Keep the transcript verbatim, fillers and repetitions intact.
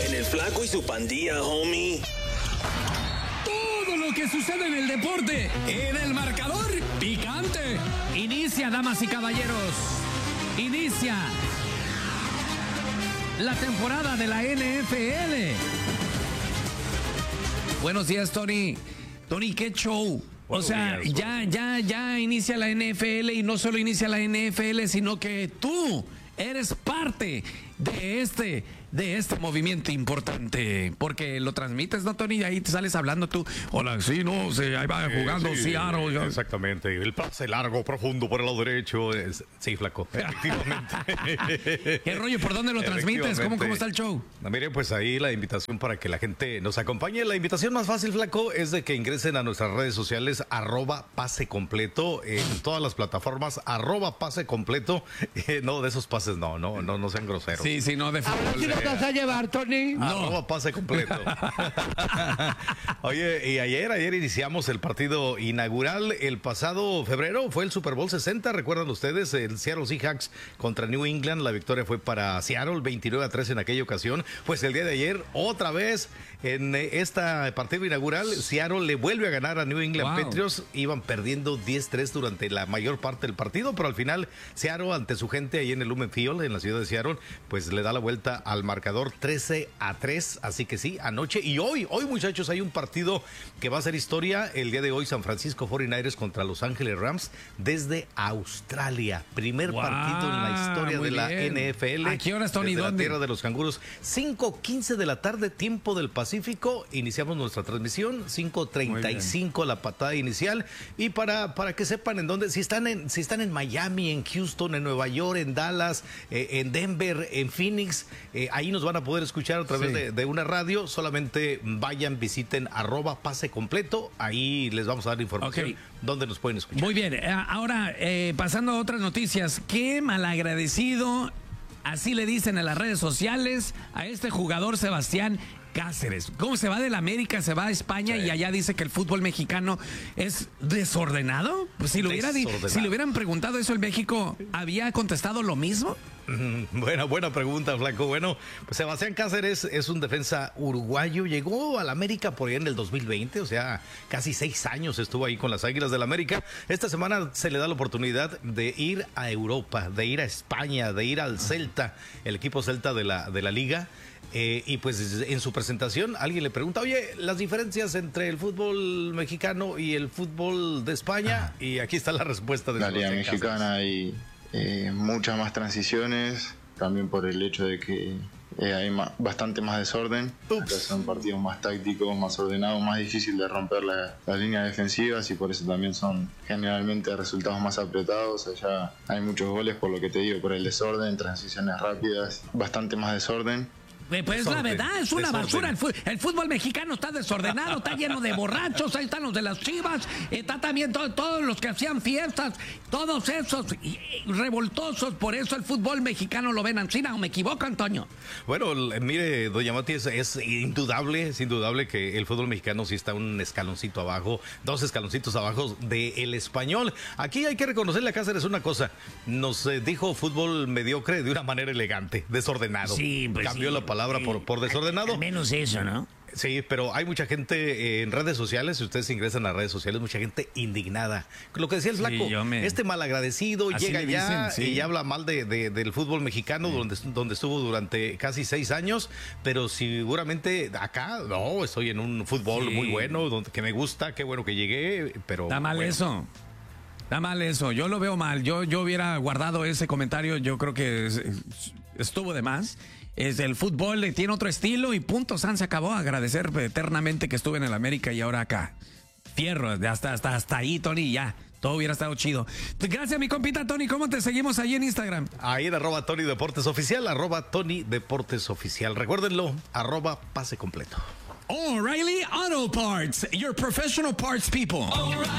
En el Flaco y su pandilla, homie. Todo lo que sucede en el deporte, en el marcador picante. Inicia, damas y caballeros. Inicia la temporada de la N F L. Buenos días, Tony. Tony, qué show. O sea, ya, ya, ya inicia la N F L y no solo inicia la N F L, sino que tú eres parte de este, de este movimiento importante, porque lo transmites, ¿no, Tony? Y ahí te sales hablando tú. Hola, sí, no, sí, ahí va jugando eh, sí, Seattle. Exactamente, el pase largo, profundo por el lado derecho. Es, sí, Flaco, efectivamente. ¿Qué rollo? ¿Por dónde lo transmites? ¿Cómo, cómo está el show? No, mire, pues ahí la invitación para que la gente nos acompañe. La invitación más fácil, Flaco, es de que ingresen a nuestras redes sociales, arroba pase completo, en todas las plataformas, arroba pase completo. Eh, no, de esos pases no, no, no, no sean groseros. Sí, sí, no, de fútbol. ¿Ahora sí lo vas a llevar, Tony? No. Arroba pase completo. Oye, y ayer, ayer iniciamos el partido inaugural. El pasado febrero fue el Super Bowl sesenta, ¿recuerdan ustedes? El Seattle Seahawks contra New England. La victoria fue para Seattle, veintinueve a tres en aquella ocasión. Pues el día de ayer, otra vez, en este partido inaugural, Seattle le vuelve a ganar a New England Wow. Patriots. Iban perdiendo diez tres durante la mayor parte del partido, pero al final, Seattle, ante su gente ahí en el Lumen Field, en la ciudad de Seattle, pues le da la vuelta al marcador trece a tres. Así que sí, anoche y hoy, hoy muchachos, hay un partido que va a ser historia. El día de hoy, San Francisco cuarenta y nueve ers contra Los Ángeles Rams desde Australia. Primer wow, partido en la historia de la bien. N F L. ¿A qué horas, Tony? Desde ¿Dónde? La tierra de los canguros. cinco quince de la tarde, tiempo del Pacífico. Iniciamos nuestra transmisión. cinco treinta y cinco la patada inicial. Y para, para que sepan en dónde, si están en, si están en Miami, en Houston, en Nueva York, en Dallas, eh, en Denver, en Phoenix, eh, ahí nos van a poder escuchar a través sí. de, de una radio. Solamente vayan, visiten arroba pase completo. Ahí les vamos a dar información okay. dónde nos pueden escuchar. Muy bien. Ahora, eh, pasando a otras noticias. Qué malagradecido, así le dicen en las redes sociales, a este jugador Sebastián Cáceres. ¿Cómo se va de la América? Se va a España sí. y allá dice que el fútbol mexicano es desordenado. Pues si, lo hubiera, si le hubieran preguntado eso en México, ¿había contestado lo mismo? Bueno, buena pregunta, Flaco. Bueno, pues Sebastián Cáceres es un defensa uruguayo. Llegó a la América por allá en el dos mil veinte, o sea, casi seis años estuvo ahí con las Águilas del la América. Esta semana se le da la oportunidad de ir a Europa, de ir a España, de ir al Celta, el equipo Celta de la, de la Liga. Eh, y pues en su presentación alguien le pregunta, oye, las diferencias entre el fútbol mexicano y el fútbol de España, y aquí está la respuesta de la Liga Mexicana. Hay eh, muchas más transiciones, también por el hecho de que eh, hay más, bastante más desorden. Son partidos más tácticos, más ordenados, más difícil de romper la, las líneas defensivas, y por eso también son generalmente resultados más apretados. Allá hay muchos goles, por lo que te digo, por el desorden, transiciones rápidas, bastante más desorden. Pues desorden, la verdad, es una desorden. basura. El fútbol, el fútbol mexicano está desordenado, está lleno de borrachos. Ahí están los de las Chivas, está también todo, todos los que hacían fiestas, todos esos y, y, revoltosos. Por eso el fútbol mexicano lo ven en China, ¿o me equivoco, Antonio? Bueno, mire, doña Mati, es, es indudable, es indudable que el fútbol mexicano sí está un escaloncito abajo, dos escaloncitos abajo del español. Aquí hay que reconocerle a Cáceres una cosa, nos eh, dijo fútbol mediocre de una manera elegante, desordenado. Sí, pues Cambió sí. la palabra por, por desordenado. Al menos eso, ¿no? Sí, pero hay mucha gente en redes sociales, si ustedes ingresan a redes sociales, mucha gente indignada. Lo que decía el Flaco, sí, me... este malagradecido así llega allá dicen, sí. y habla mal de, de, del fútbol mexicano, sí. donde, donde estuvo durante casi seis años, pero seguramente acá, no, estoy en un fútbol sí. muy bueno, donde, que me gusta, qué bueno que llegué, pero... Está mal bueno. eso. Está mal eso, yo lo veo mal. Yo, yo hubiera guardado ese comentario, yo creo que estuvo de más. Es el fútbol, tiene otro estilo y punto, San se acabó. Agradecer eternamente que estuve en el América y ahora acá. Fierro, hasta, hasta, hasta ahí, Tony, ya. Todo hubiera estado chido. Gracias, mi compita Tony. ¿Cómo te seguimos ahí en Instagram? Ahí en arroba Tony Deportes Oficial, arroba Tony Deportes Oficial. Recuérdenlo, arroba pase completo. O'Reilly Auto Parts, your professional parts people. O'Reilly.